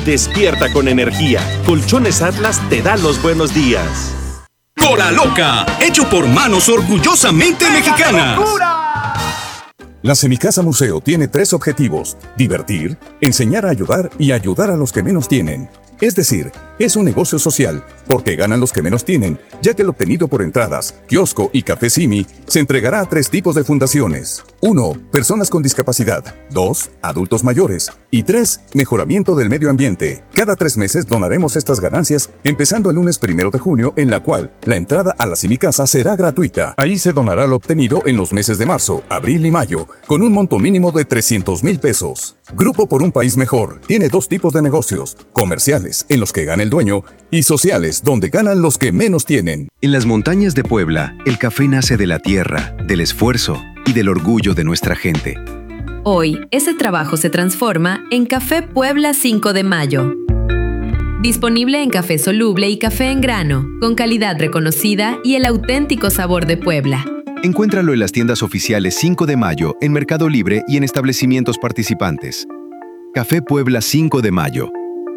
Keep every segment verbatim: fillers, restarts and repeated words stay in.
despierta con energía. Colchones Atlas te da los buenos días. Cola Loca, hecho por manos orgullosamente mexicanas. La Semicasa Museo tiene tres objetivos: divertir, enseñar a ayudar y ayudar a los que menos tienen. Es decir, es un negocio social, porque ganan los que menos tienen, ya que el obtenido por entradas, kiosco y café Simi se entregará a tres tipos de fundaciones. uno. Personas con discapacidad. dos. Adultos mayores. Y tres. Mejoramiento del medio ambiente. Cada tres meses donaremos estas ganancias, empezando el lunes primero de junio, en la cual la entrada a la Semicasa será gratuita. Ahí se donará lo obtenido en los meses de marzo, abril y mayo, con un monto mínimo de trescientos mil pesos. Grupo por un País Mejor tiene dos tipos de negocios: comerciales, en los que gana el dueño, y sociales, donde ganan los que menos tienen. En las montañas de Puebla, el café nace de la tierra, del esfuerzo y del orgullo de nuestra gente. Hoy, ese trabajo se transforma en Café Puebla cinco de mayo. Disponible en café soluble y café en grano, con calidad reconocida y el auténtico sabor de Puebla. Encuéntralo en las tiendas oficiales cinco de mayo, en Mercado Libre y en establecimientos participantes. Café Puebla cinco de mayo.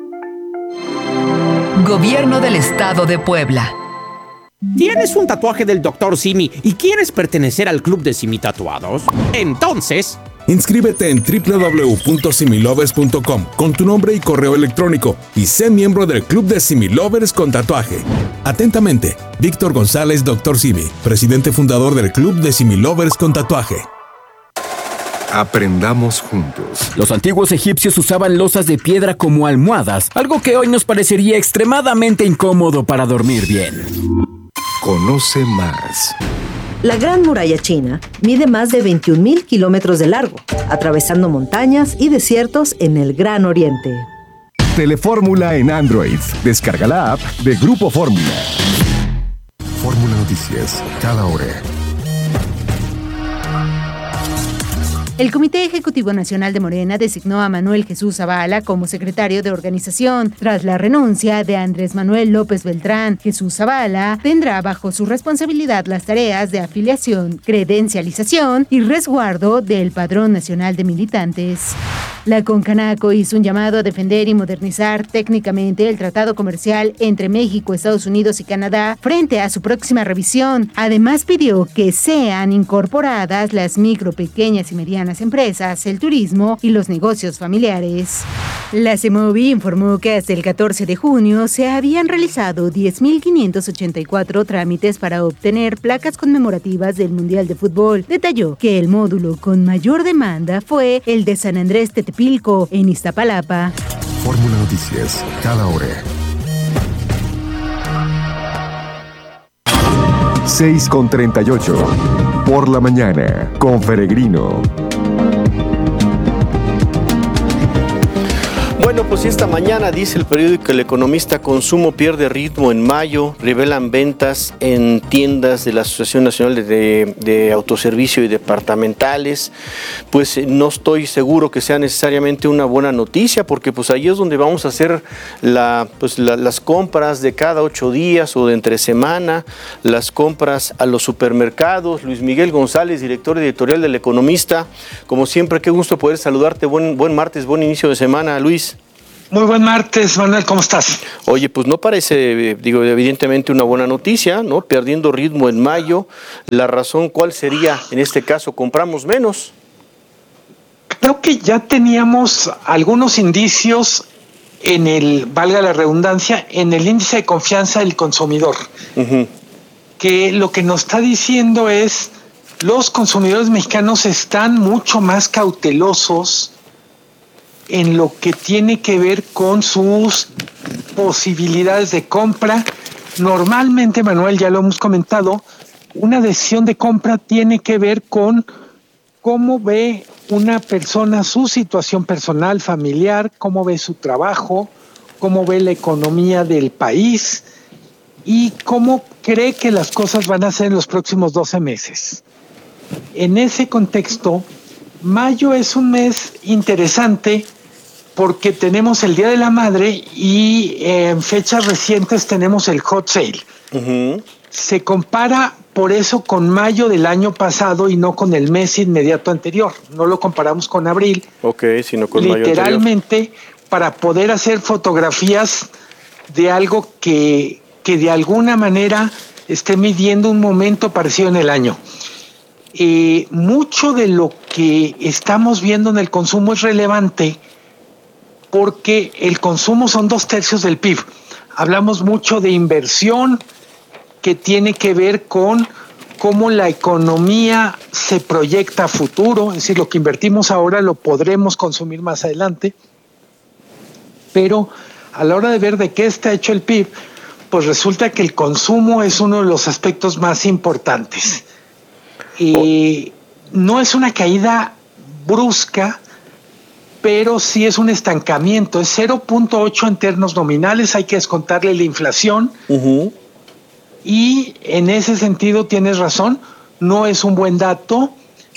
Gobierno del Estado de Puebla. ¿Tienes un tatuaje del doctor Simi y quieres pertenecer al club de Simi Tatuados? Entonces, inscríbete en doble u doble u doble u punto similovers punto com con tu nombre y correo electrónico y sé miembro del club de Similovers con tatuaje. Atentamente, Víctor González, doctor Simi, presidente fundador del club de Similovers con tatuaje. Aprendamos juntos. Los antiguos egipcios usaban losas de piedra como almohadas, algo que hoy nos parecería extremadamente incómodo para dormir bien. Conoce más. La Gran Muralla China mide más de veintiún mil kilómetros de largo, atravesando montañas y desiertos en el Gran Oriente. Telefórmula en Android. Descarga la app de Grupo Fórmula. Fórmula Noticias, cada hora. El Comité Ejecutivo Nacional de Morena designó a Manuel Jesús Zavala como secretario de organización. Tras la renuncia de Andrés Manuel López Beltrán, Jesús Zavala tendrá bajo su responsabilidad las tareas de afiliación, credencialización y resguardo del Padrón Nacional de Militantes. La Concanaco hizo un llamado a defender y modernizar técnicamente el tratado comercial entre México, Estados Unidos y Canadá frente a su próxima revisión. Además, pidió que sean incorporadas las micro, pequeñas y medianas empresas, el turismo y los negocios familiares. La CEMOVI informó que hasta el catorce de junio se habían realizado diez mil quinientos ochenta y cuatro trámites para obtener placas conmemorativas del Mundial de Fútbol. Detalló que el módulo con mayor demanda fue el de San Andrés Tetepilco, en Iztapalapa. Fórmula Noticias, cada hora. seis con treinta y ocho. Por la mañana, con Peregrino. Bueno, pues esta mañana dice el periódico El Economista, consumo pierde ritmo en mayo, revelan ventas en tiendas de la Asociación Nacional de, de, de Autoservicio y Departamentales. Pues no estoy seguro que sea necesariamente una buena noticia, porque pues ahí es donde vamos a hacer la, pues, la, las compras de cada ocho días o de entre semana, las compras a los supermercados. Luis Miguel González, director editorial del Economista, como siempre, qué gusto poder saludarte. Buen, buen martes, buen inicio de semana, Luis. Muy buen martes, Manuel, ¿cómo estás? Oye, pues no parece, digo, evidentemente una buena noticia, ¿no? Perdiendo ritmo en mayo. La razón, ¿cuál sería? En este caso, ¿compramos menos? Creo que ya teníamos algunos indicios en el, valga la redundancia, en el índice de confianza del consumidor. Uh-huh. Que lo que nos está diciendo es, los consumidores mexicanos están mucho más cautelosos en lo que tiene que ver con sus posibilidades de compra. Normalmente, Manuel, ya lo hemos comentado, una decisión de compra tiene que ver con cómo ve una persona su situación personal, familiar, cómo ve su trabajo, cómo ve la economía del país y cómo cree que las cosas van a ser en los próximos doce meses. En ese contexto, mayo es un mes interesante porque tenemos el Día de la Madre y eh, en fechas recientes tenemos el Hot Sale. Uh-huh. Se compara por eso con mayo del año pasado y no con el mes inmediato anterior. No lo comparamos con abril. Ok, sino con mayo anterior. Literalmente, para poder hacer fotografías de algo que, que de alguna manera esté midiendo un momento parecido en el año. Eh, mucho de lo que estamos viendo en el consumo es relevante porque el consumo son dos tercios del P I B. Hablamos mucho de inversión que tiene que ver con cómo la economía se proyecta a futuro, es decir, lo que invertimos ahora lo podremos consumir más adelante, pero a la hora de ver de qué está hecho el P I B, pues resulta que el consumo es uno de los aspectos más importantes. Y no es una caída brusca, pero sí es un estancamiento, es cero punto ocho en términos nominales, hay que descontarle la inflación. Uh-huh. Y en ese sentido tienes razón, no es un buen dato,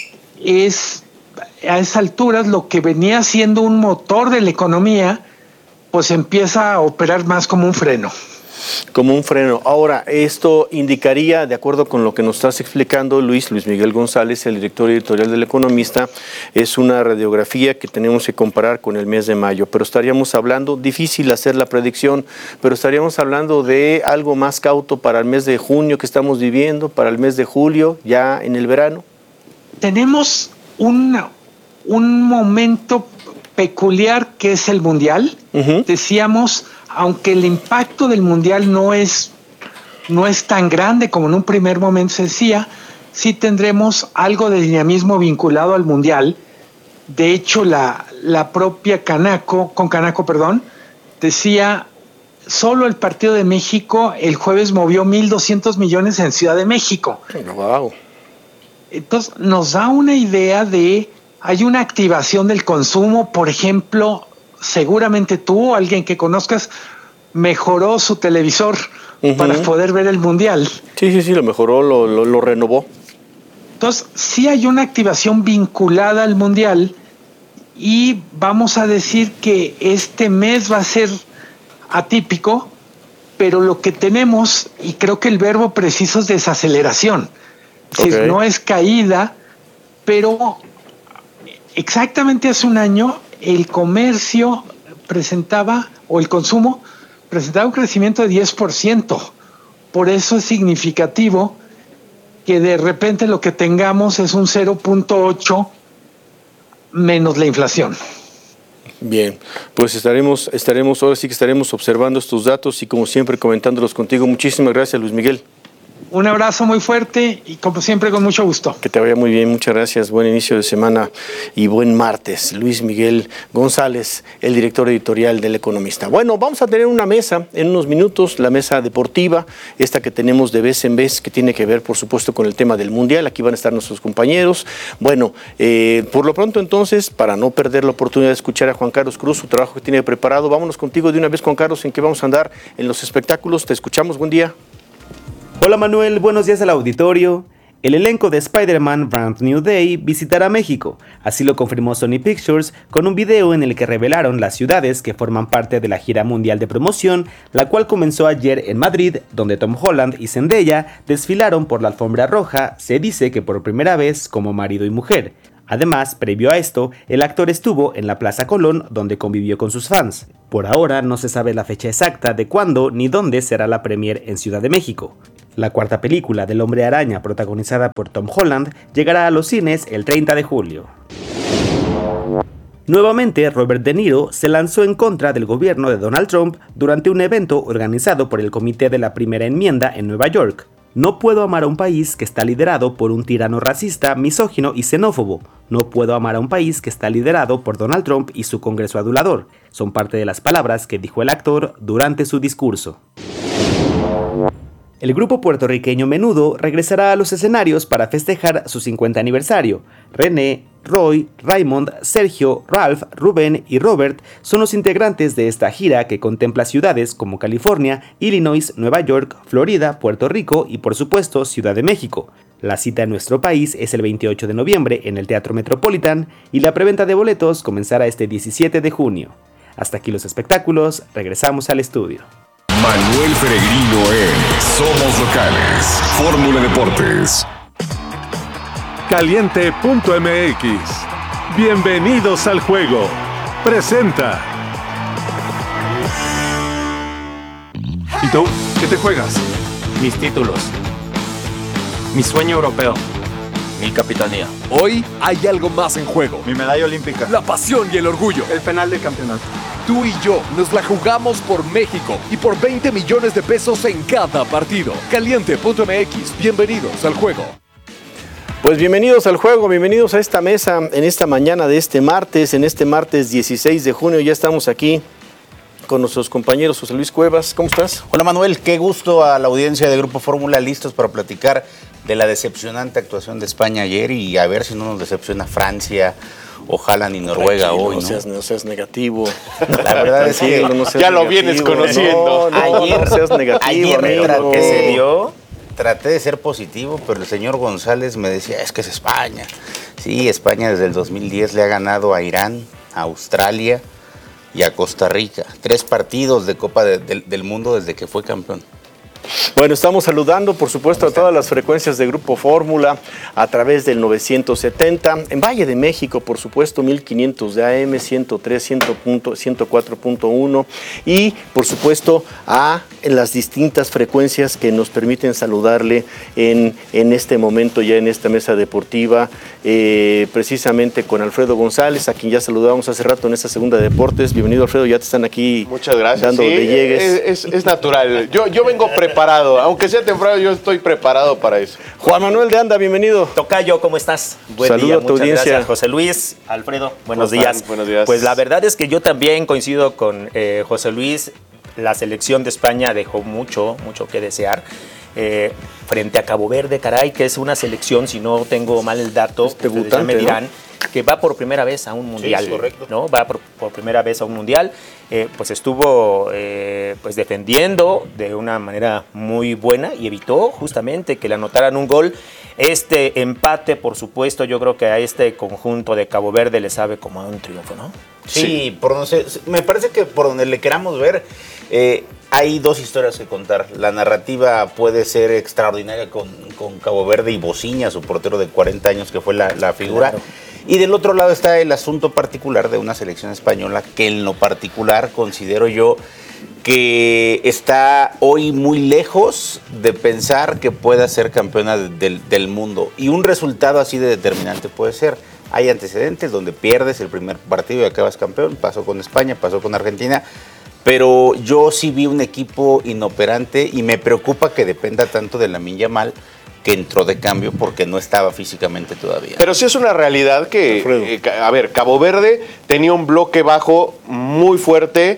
es a esas alturas lo que venía siendo un motor de la economía, pues empieza a operar más como un freno. Como un freno. Ahora, esto indicaría, de acuerdo con lo que nos estás explicando, Luis, Luis Miguel González, el director editorial del Economista, es una radiografía que tenemos que comparar con el mes de mayo, pero estaríamos hablando, difícil hacer la predicción, pero estaríamos hablando de algo más cauto para el mes de junio que estamos viviendo, para el mes de julio, ya en el verano. Tenemos un, un momento peculiar que es el Mundial. Uh-huh. Decíamos, aunque el impacto del Mundial no es, no es tan grande como en un primer momento se decía, sí tendremos algo de dinamismo vinculado al Mundial. De hecho, la, la propia Canaco, con Canaco, perdón, decía, solo el partido de México el jueves movió mil doscientos millones en Ciudad de México. Wow. Entonces, nos da una idea de, hay una activación del consumo, por ejemplo, seguramente tú o alguien que conozcas mejoró su televisor uh-huh. para poder ver el Mundial. Sí, sí, sí, lo mejoró, lo, lo, lo renovó. Entonces, sí hay una activación vinculada al Mundial y vamos a decir que este mes va a ser atípico, pero lo que tenemos, y creo que el verbo preciso es desaceleración. Es okay. decir, no es caída, pero exactamente hace un año el comercio presentaba, o el consumo, presentaba un crecimiento de diez por ciento. Por eso es significativo que de repente lo que tengamos es un cero punto ocho menos la inflación. Bien, pues estaremos, estaremos, ahora sí que estaremos observando estos datos y como siempre comentándolos contigo. Muchísimas gracias, Luis Miguel. Un abrazo muy fuerte y como siempre con mucho gusto. Que te vaya muy bien, muchas gracias. Buen inicio de semana y buen martes. Luis Miguel González, el director editorial del Economista. Bueno, vamos a tener una mesa en unos minutos, la mesa deportiva, esta que tenemos de vez en vez, que tiene que ver, por supuesto, con el tema del Mundial. Aquí van a estar nuestros compañeros. Bueno, eh, por lo pronto entonces, para no perder la oportunidad de escuchar a Juan Carlos Cruz, su trabajo que tiene preparado, vámonos contigo de una vez, Juan Carlos, en qué vamos a andar en los espectáculos. Te escuchamos, buen día. Hola Manuel, buenos días al auditorio. El elenco de Spider-Man Brand New Day visitará México, así lo confirmó Sony Pictures con un video en el que revelaron las ciudades que forman parte de la gira mundial de promoción, la cual comenzó ayer en Madrid, donde Tom Holland y Zendaya desfilaron por la alfombra roja, se dice que por primera vez como marido y mujer. Además, previo a esto, el actor estuvo en la Plaza Colón, donde convivió con sus fans. Por ahora no se sabe la fecha exacta de cuándo ni dónde será la premiere en Ciudad de México. La cuarta película del Hombre Araña, protagonizada por Tom Holland, llegará a los cines el treinta de julio. Nuevamente, Robert De Niro se lanzó en contra del gobierno de Donald Trump durante un evento organizado por el Comité de la Primera Enmienda en Nueva York. No puedo amar a un país que está liderado por un tirano racista, misógino y xenófobo. No puedo amar a un país que está liderado por Donald Trump y su Congreso adulador. Son parte de las palabras que dijo el actor durante su discurso. El grupo puertorriqueño Menudo regresará a los escenarios para festejar su cincuenta aniversario. René, Roy, Raymond, Sergio, Ralph, Rubén y Robert son los integrantes de esta gira que contempla ciudades como California, Illinois, Nueva York, Florida, Puerto Rico y por supuesto Ciudad de México. La cita en nuestro país es el veintiocho de noviembre en el Teatro Metropolitan y la preventa de boletos comenzará este diecisiete de junio. Hasta aquí los espectáculos, regresamos al estudio. Manuel Peregrino en Somos Locales, Fórmula Deportes. Caliente punto m x. Bienvenidos al juego. Presenta. ¿Y tú? ¿Qué te juegas? Mis títulos. Mi sueño europeo. Mi capitanía. Hoy hay algo más en juego. Mi medalla olímpica. La pasión y el orgullo. El penal de campeonato. Tú y yo nos la jugamos por México y por veinte millones de pesos en cada partido. Caliente punto m x. Bienvenidos al juego. Pues bienvenidos al juego, bienvenidos a esta mesa en esta mañana de este martes, en este martes dieciséis de junio. Ya estamos aquí con nuestros compañeros. José Luis Cuevas, ¿cómo estás? Hola Manuel, qué gusto a la audiencia de Grupo Fórmula, listos para platicar de la decepcionante actuación de España ayer y a ver si no nos decepciona Francia, ojalá ni Noruega Tranquilo, hoy, ¿no? No seas, no seas negativo. La verdad es que no seas ya lo negativo. vienes conociendo. No, no, ayer no seas negativo, ayer amigo. traté, que se dio, traté de ser positivo, pero el señor González me decía, es que es España. Sí, España desde el dos mil diez le ha ganado a Irán, a Australia y a Costa Rica. Tres partidos de Copa de, de, del Mundo desde que fue campeón. Bueno, estamos saludando, por supuesto, a todas las frecuencias de Grupo Fórmula a través del novecientos setenta. En Valle de México, por supuesto, mil quinientos de A M, ciento tres, ciento cuatro punto uno. Y, por supuesto, a en las distintas frecuencias que nos permiten saludarle en, en este momento, ya en esta mesa deportiva, eh, precisamente con Alfredo González, a quien ya saludábamos hace rato en esta segunda de deportes. Bienvenido, Alfredo, ya te están aquí. Muchas gracias. Dando sí, de llegues. Es, es, es natural. Yo, yo vengo preparado. Aunque sea temprano, yo estoy preparado para eso. Juan Manuel de Anda, bienvenido. Tocayo, ¿cómo estás? Buen Saludo día, a tu muchas audiencia. gracias. José Luis, Alfredo, buenos ¿Cómo días. están? Buenos días. Pues la verdad es que yo también coincido con eh, José Luis. La selección de España dejó mucho, mucho que desear. Eh, frente a Cabo Verde, caray, que es una selección, si no tengo mal el dato, es debutante, ustedes ya me dirán, ¿no? que va por primera vez a un mundial, sí, correcto. ¿no? Va por, por primera vez a un mundial. Eh, pues estuvo eh, pues defendiendo de una manera muy buena y evitó justamente que le anotaran un gol. Este empate, por supuesto, yo creo que a este conjunto de Cabo Verde le sabe como a un triunfo, ¿no? Sí, Sí. Por donde se- me parece que por donde le queramos ver, eh, hay dos historias que contar. La narrativa puede ser extraordinaria con, con Cabo Verde y Bociña, su portero de cuarenta años, que fue la, la figura. Claro. Y del otro lado está el asunto particular de una selección española que en lo particular considero yo que está hoy muy lejos de pensar que pueda ser campeona de- del, del mundo. Y un resultado así de determinante puede ser. Hay antecedentes donde pierdes el primer partido y acabas campeón. Pasó con España, pasó con Argentina. Pero yo sí vi un equipo inoperante y me preocupa que dependa tanto de Lamine Yamal, que entró de cambio porque no estaba físicamente todavía. Pero sí es una realidad que, eh, ca- a ver, Cabo Verde tenía un bloque bajo muy fuerte,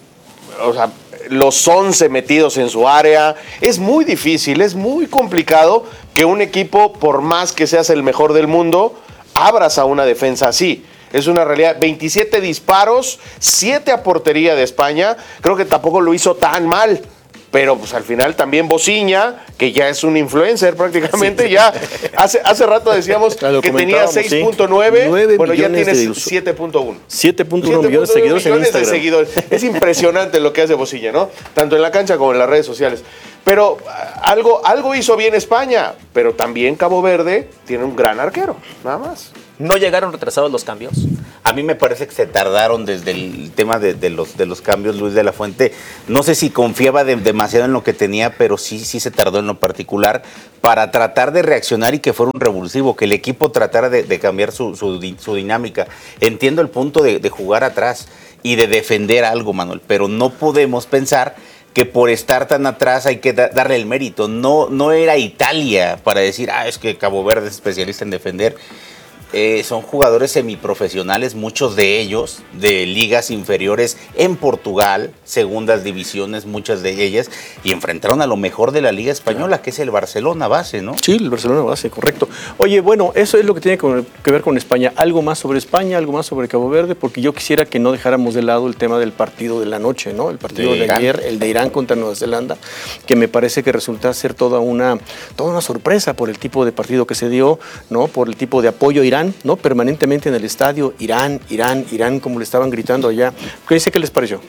o sea, los once metidos en su área. Es muy difícil, es muy complicado que un equipo, por más que seas el mejor del mundo, abras a una defensa así. Es una realidad. veintisiete disparos, siete a portería de España. Creo que tampoco lo hizo tan mal. Pero pues al final también Bociña, que ya es un influencer prácticamente, sí. ya hace, hace rato decíamos que tenía seis punto nueve, sí. bueno, ya millones tienes de- siete punto uno. siete punto uno millones de seguidores en millones Instagram. de seguidores. Es impresionante lo que hace Bociña, ¿no? Tanto en la cancha como en las redes sociales. Pero ah, algo, algo hizo bien España, pero también Cabo Verde tiene un gran arquero, nada más. ¿No llegaron retrasados los cambios? A mí me parece que se tardaron desde el tema de, de los, de los cambios, Luis de la Fuente. No sé si confiaba de- demasiado en lo que tenía, pero sí, sí se tardó en lo particular para tratar de reaccionar y que fuera un revulsivo, que el equipo tratara de, de cambiar su, su, di- su dinámica. Entiendo el punto de, de jugar atrás y de defender algo, Manuel, pero no podemos pensar que por estar tan atrás hay que da- darle el mérito. No, no era Italia para decir, ah, es que Cabo Verde es especialista en defender. Eh, son jugadores semiprofesionales, muchos de ellos de ligas inferiores en Portugal, segundas divisiones, muchas de ellas, y enfrentaron a lo mejor de la Liga Española, que es el Barcelona base, ¿no? Sí, el Barcelona base, correcto. Oye, bueno, eso es lo que tiene que ver con España. Algo más sobre España, algo más sobre Cabo Verde, porque yo quisiera que no dejáramos de lado el tema del partido de la noche, ¿no? El partido De de, Irán. ayer, el de Irán contra Nueva Zelanda, que me parece que resulta ser toda una, toda una sorpresa por el tipo de partido que se dio, ¿no? Por el tipo de apoyo a Irán, ¿no? Permanentemente en el estadio, Irán, Irán, Irán, como le estaban gritando allá. ¿Qué dice que les pareció?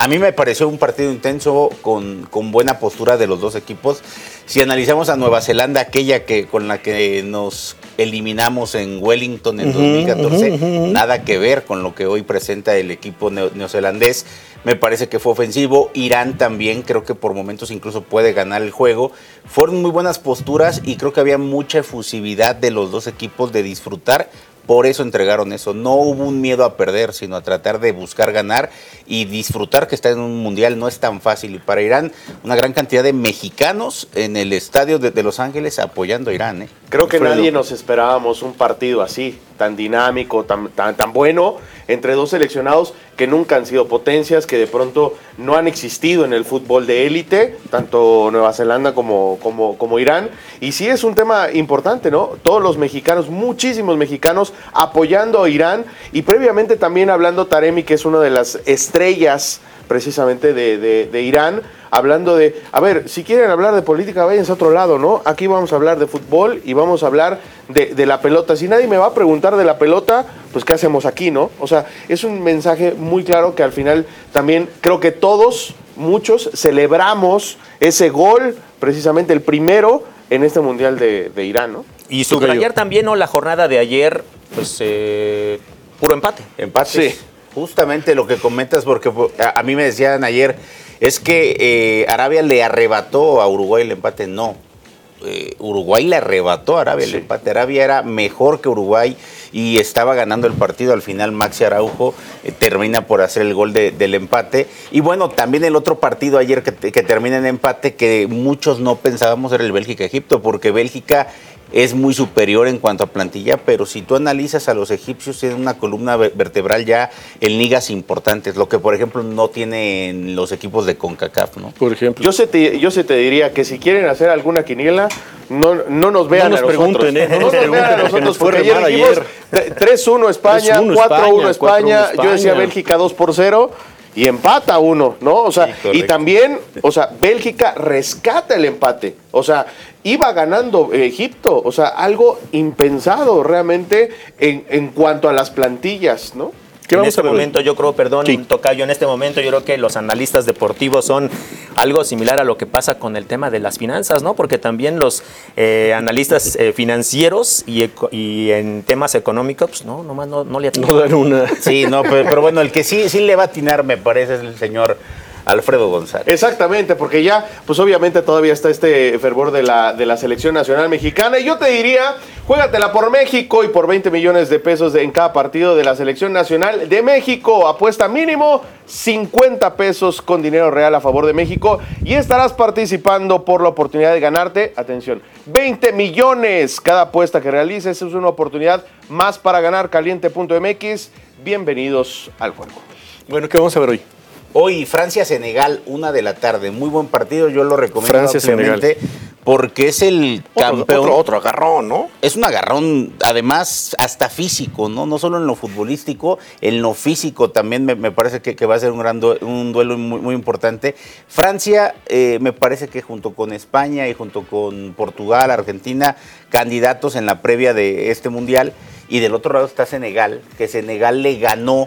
A mí me pareció un partido intenso con, con buena postura de los dos equipos. Si analizamos a Nueva Zelanda, aquella que con la que nos eliminamos en Wellington en uh-huh, dos mil catorce, uh-huh, uh-huh. nada que ver con lo que hoy presenta el equipo neo- neozelandés. Me parece que fue ofensivo. Irán también, creo que por momentos incluso puede ganar el juego. Fueron muy buenas posturas y creo que había mucha efusividad de los dos equipos de disfrutar. Por eso entregaron eso. No hubo un miedo a perder, sino a tratar de buscar ganar y disfrutar que está en un mundial. No es tan fácil. Y para Irán, una gran cantidad de mexicanos en el estadio de, de Los Ángeles apoyando a Irán. ¿eh? Creo que Alfredo. nadie nos esperábamos un partido así, tan dinámico, tan, tan, tan bueno, entre dos seleccionados que nunca han sido potencias, que de pronto no han existido en el fútbol de élite, tanto Nueva Zelanda como, como, como Irán. Y sí es un tema importante, ¿no? Todos los mexicanos, muchísimos mexicanos apoyando a Irán, y previamente también hablando Taremi, que es una de las estrellas precisamente de, de, de Irán, hablando de, a ver, si quieren hablar de política, váyanse a otro lado, ¿no? Aquí vamos a hablar de fútbol y vamos a hablar de, de la pelota. Si nadie me va a preguntar de la pelota, pues ¿qué hacemos aquí, no? O sea, es un mensaje muy claro que al final también creo que todos, muchos, celebramos ese gol, precisamente el primero en este Mundial de, de Irán, ¿no? Y subrayar también, ¿no? La jornada de ayer, pues, eh, puro empate. Empate. Sí. Justamente lo que comentas, porque a, a mí me decían ayer, es que eh, Arabia le arrebató a Uruguay el empate. No, eh, Uruguay le arrebató a Arabia sí. el empate. Arabia era mejor que Uruguay y estaba ganando el partido. Al final Maxi Araujo eh, termina por hacer el gol de, del empate. Y bueno, también el otro partido ayer que, que termina en empate, que muchos no pensábamos, era el Bélgica-Egipto, porque Bélgica es muy superior en cuanto a plantilla, pero si tú analizas a los egipcios, tienen una columna vertebral ya en ligas importantes, lo que por ejemplo no tienen los equipos de CONCACAF, ¿no? Por ejemplo. Yo se te, yo se te diría que si quieren hacer alguna quiniela, no, no nos vean no nos a nosotros. Pregunten, ¿eh? No nos vean a nosotros, porque ayer dijimos tres uno España, cuatro uno España, España, yo decía Bélgica dos por cero, y empata uno, ¿no? O sea, sí, y también, o sea, Bélgica rescata el empate. O sea, iba ganando eh, Egipto. O sea, algo impensado realmente en, en cuanto a las plantillas, ¿no? En este momento yo creo, perdón, sí. Tocayo, en este momento yo creo que los analistas deportivos son algo similar a lo que pasa con el tema de las finanzas, ¿no? Porque también los eh, analistas eh, financieros y, y en temas económicos, pues no, nomás no, no le atinan. No dan una. Sí, no, pero, pero bueno, el que sí, sí le va a atinar, me parece, es el señor Alfredo González. Exactamente, porque ya, pues obviamente todavía está este fervor de la, de la selección nacional mexicana. Y yo te diría, juégatela por México y por veinte millones de pesos de, en cada partido de la selección nacional de México. Apuesta mínimo cincuenta pesos con dinero real a favor de México y estarás participando por la oportunidad de ganarte, atención, veinte millones. Cada apuesta que realices es una oportunidad más para ganar. Caliente punto m x. Bienvenidos al juego. Bueno, ¿qué vamos a ver hoy? Hoy Francia-Senegal, una de la tarde. Muy buen partido, yo lo recomiendo ampliamente porque es el campeón. Otro, otro, otro agarrón, ¿no? Es un agarrón, además, hasta físico, ¿no? No solo en lo futbolístico, en lo físico también me, me parece que, que va a ser un, gran du- un duelo muy, muy importante. Francia, eh, me parece que junto con España y junto con Portugal, Argentina, candidatos en la previa de este Mundial. Y del otro lado está Senegal, que Senegal le ganó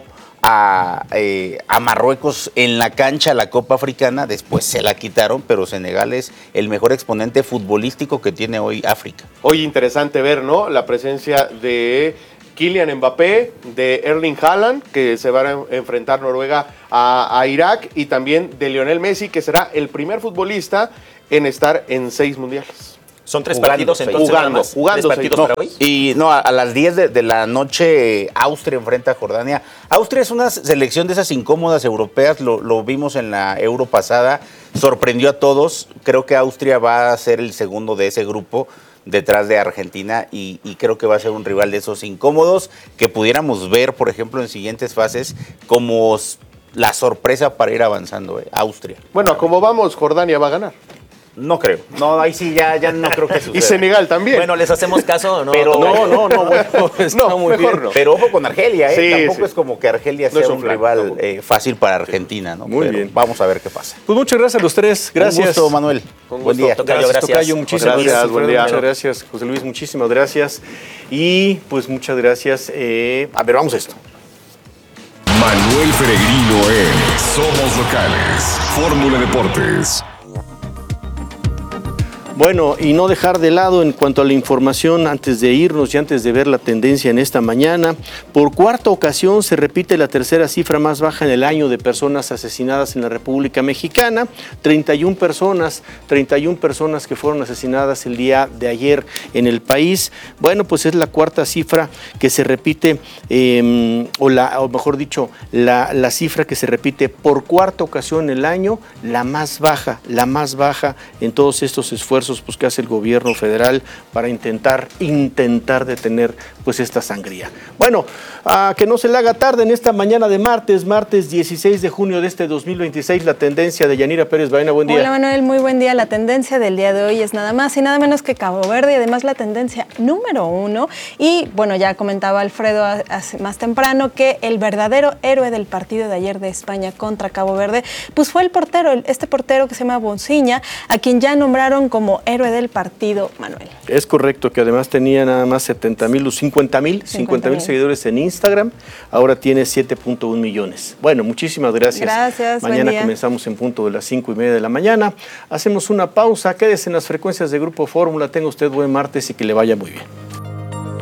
A, eh, a Marruecos en la cancha la Copa Africana, después se la quitaron, pero Senegal es el mejor exponente futbolístico que tiene hoy África. Hoy interesante ver, ¿no? La presencia de Kylian Mbappé, de Erling Haaland, que se va a enfrentar Noruega a, a Irak, y también de Lionel Messi, que será el primer futbolista en estar en seis mundiales. Son tres jugando, partidos entonces. Jugando, nada más. jugando. ¿Tres partidos no, para hoy? Y no, a, a las diez de, de la noche Austria enfrenta a Jordania. Austria es una selección de esas incómodas europeas, lo, lo vimos en la Euro pasada, sorprendió a todos. Creo que Austria va a ser el segundo de ese grupo detrás de Argentina y, y creo que va a ser un rival de esos incómodos que pudiéramos ver, por ejemplo, en siguientes fases como la sorpresa para ir avanzando, eh, Austria. Bueno, como vamos, Jordania va a ganar. No creo. No, ahí sí ya, ya no creo que suceda. Y Senegal también. Bueno, ¿les hacemos caso? No, pero no, no, no, bueno, no, muy bien. No. Pero ojo con Argelia, ¿eh? Sí, Tampoco sí. es como que Argelia no sea un un flan, rival no. eh, fácil para Argentina, ¿no? Muy pero bien. Vamos a ver qué pasa. Pues muchas gracias a los tres. Gracias. Un gusto, Manuel. Con Buen gusto. día. Tocayo, Gracias, gracias. Tocayo. Muchísimas Gracias, gracias. buen día. Muchas gracias, José Luis. Muchísimas gracias. Y pues muchas gracias. Eh, a ver, vamos a esto. Manuel Peregrino en Somos Locales. Fórmula Deportes. Bueno, y no dejar de lado en cuanto a la información antes de irnos y antes de ver la tendencia en esta mañana. Por cuarta ocasión se repite la tercera cifra más baja en el año de personas asesinadas en la República Mexicana. treinta y una personas, treinta y una personas que fueron asesinadas el día de ayer en el país. Bueno, pues es la cuarta cifra que se repite, eh, o, la, o mejor dicho, la, la cifra que se repite por cuarta ocasión en el año, la más baja, la más baja en todos estos esfuerzos pues que hace el gobierno federal para intentar intentar detener pues esta sangría. Bueno, a que no se le haga tarde en esta mañana de martes, martes dieciséis de junio de este dos mil veintiséis, la tendencia de Yanira Pérez Baena. Buen día. Hola Manuel, muy buen día. La tendencia del día de hoy es nada más y nada menos que Cabo Verde y además la tendencia número uno. Y bueno, ya comentaba Alfredo hace, más temprano que el verdadero héroe del partido de ayer de España contra Cabo Verde, pues fue el portero, este portero que se llama Bonciña, a quien ya nombraron como héroe del partido, Manuel. Es correcto, que además tenía nada más setenta mil, cincuenta mil, cincuenta mil seguidores en Instagram, ahora tiene siete punto uno millones. Bueno, muchísimas gracias. Gracias. Mañana comenzamos en punto de las cinco y media de la mañana. Hacemos una pausa, quédese en las frecuencias de Grupo Fórmula, tenga usted buen martes y que le vaya muy bien.